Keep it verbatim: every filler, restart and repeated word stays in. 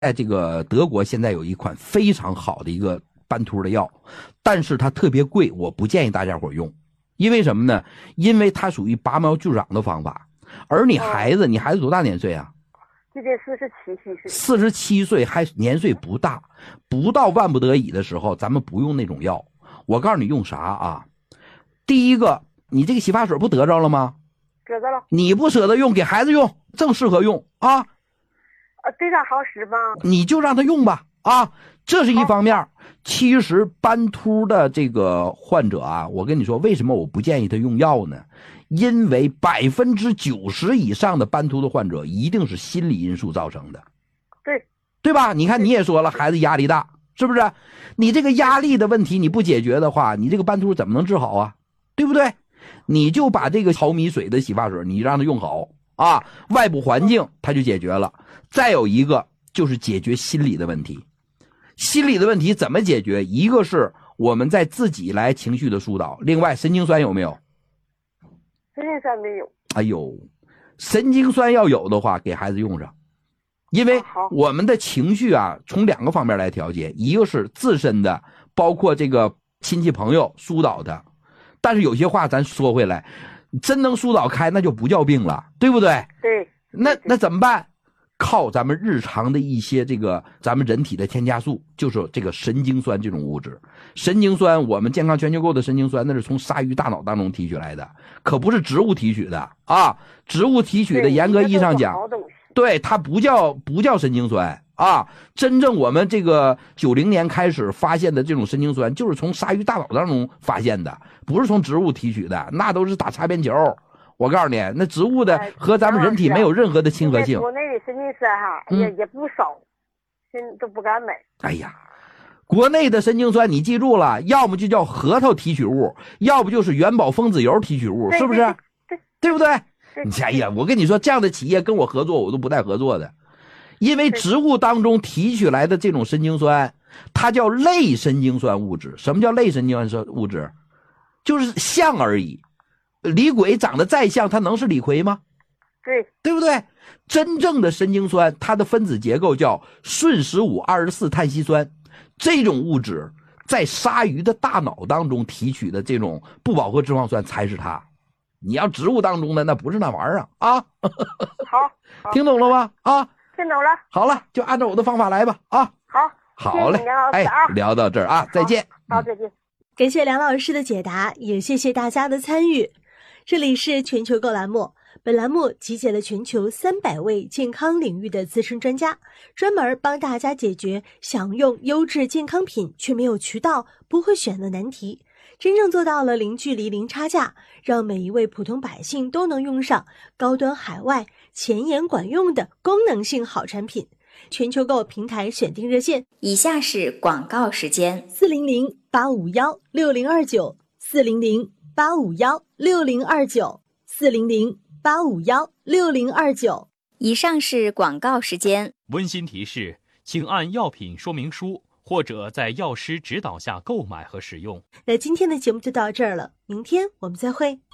在这个德国现在有一款非常好的一个斑秃的药，但是它特别贵，我不建议大家伙用。因为什么呢？因为它属于拔苗助长的方法。而你孩子，哦、你孩子多大年岁啊？ 今年四十七岁。 四十七岁还年岁不大，不到万不得已的时候，咱们不用那种药。我告诉你用啥啊？第一个，你这个洗发水不得着了吗？ 得着了。 你不舍得用，给孩子用，正适合用啊。 呃，对他好使吗？ 你就让他用吧啊，这是一方面。其实斑秃的这个患者啊，我跟你说，为什么我不建议他用药呢？因为百分之九十以上的斑秃的患者一定是心理因素造成的。 对， 对吧？你看你也说了，孩子压力大，是不是？你这个压力的问题你不解决的话，你这个斑秃怎么能治好啊？对不对？你就把这个淘米水的洗发水你让他用好啊，外部环境它就解决了。再有一个就是解决心理的问题。心理的问题怎么解决？一个是我们在自己来情绪的疏导，另外神经酸有没有？ 神经酸没有。 哎呦，神经酸要有的话给孩子用上。因为我们的情绪啊从两个方面来调节，一个是自身的，包括这个亲戚朋友疏导的。但是有些话咱说回来，真能疏导开那就不叫病了，对不对？ 对。 那那怎么办？靠咱们日常的一些这个咱们人体的添加素，就是这个神经酸这种物质。神经酸，我们健康全球购的神经酸那是从鲨鱼大脑当中提取来的，可不是植物提取的啊。植物提取的严格意义上讲，对，它不叫不叫神经酸啊。真正我们这个九零年开始发现的这种神经酸，就是从鲨鱼大脑当中发现的，不是从植物提取的，那都是打擦边球。我告诉你，那植物的和咱们人体没有任何的亲和性。 国内的神经酸哈也也不少，现在都不敢买。 哎呀，国内的神经酸你记住了，要么就叫核桃提取物，要不就是元宝分子油提取物，是不是？ 对， 对不对？你哎呀，我跟你说，这样的企业跟我合作，我都不带合作的，因为植物当中提取来的这种神经酸，它叫类神经酸物质。什么叫类神经酸物质？就是像而已。李鬼长得再像，他能是李逵吗？ 对， 对不对？真正的神经酸，它的分子结构叫顺十五二十四碳烯酸，这种物质在鲨鱼的大脑当中提取的这种不饱和脂肪酸才是它。你要植物当中的那不是那玩意儿啊！ 好， 听懂了吗？啊， 听懂了。 好了，就按照我的方法来吧。啊， 好， 好嘞，哎，聊到这儿啊，再见。 好，再见。 感谢梁老师的解答，也谢谢大家的参与。这里是全球购栏目，本栏目集结了全球三百位健康领域的资深专家，专门帮大家解决想用优质健康品却没有渠道、不会选的难题，真正做到了零距离、零差价，让每一位普通百姓都能用上高端海外、前沿管用的功能性好产品。全球购平台选定热线， 以下是广告时间： 四零零八五幺六零二九，四零零八五幺六零二九，四零零八五幺六零二九。 以上是广告时间。 温馨提示，请按药品说明书或者在药师指导下购买和使用。 那今天的节目就到这儿了，明天我们再会。